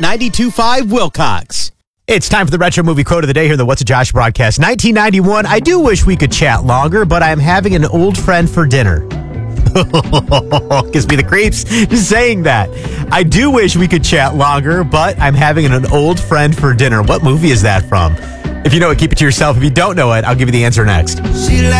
92.5 Wilcox. It's time for the Retro Movie Quote of the Day here in the What's a Josh broadcast. 1991, I do wish we could chat longer, but I'm having an old friend for dinner. Gives me the creeps just saying that. I do wish we could chat longer, but I'm having an old friend for dinner. What movie is that from? If you know it, keep it to yourself. If you don't know it, I'll give you the answer next.